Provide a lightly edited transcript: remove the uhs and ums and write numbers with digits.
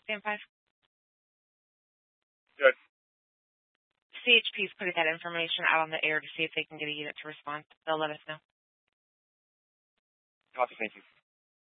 Stand 5. Good. CHP's putting that information out on the air to see if they can get a unit to respond. They'll let us know. Copy, thank you.